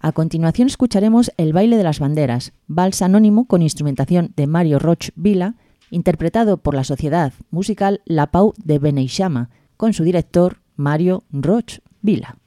A continuación escucharemos El baile de las banderas, vals anónimo con instrumentación de Mario Roch Vila, interpretado por la Sociedad Musical La Pau de Beneixama, con su director Mario Roch Vila.